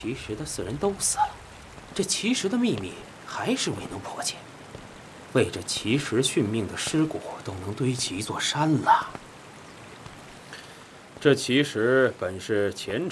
齐石的4人都死了，这齐石的秘密还是未能破解。为这齐石殉命的尸骨都能堆起一座山了。这齐石本是前朝